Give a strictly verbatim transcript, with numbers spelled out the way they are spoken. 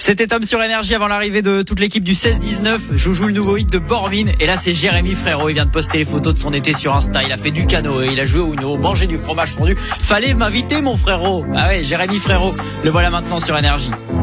C'était Tom sur Énergie avant l'arrivée de toute l'équipe du seize dix-neuf. Je joue le nouveau hit de Bormin. Et là, c'est Jérémy Frérot. Il vient de poster les photos de son été sur Insta. Il a fait du canoë, il a joué au Uno, mangé du fromage fondu. Fallait m'inviter, mon frérot. Ah ouais, Jérémy Frérot. Le voilà maintenant sur Énergie.